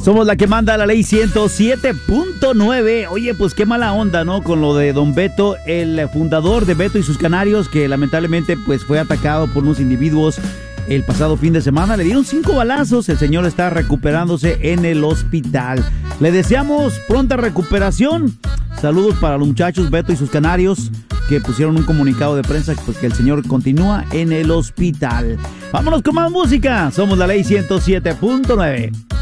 Somos la que manda la ley 107.9. Oye, pues qué mala onda, ¿no? Con lo de don Beto, el fundador de Beto y sus Canarios, que lamentablemente pues fue atacado por unos individuos el pasado fin de semana. Le dieron 5 balazos. El señor está recuperándose en el hospital. Le deseamos pronta recuperación. Saludos para los muchachos Beto y sus Canarios, que pusieron un comunicado de prensa pues, que el señor continúa en el hospital. Vámonos con más música. Somos la ley 107.9.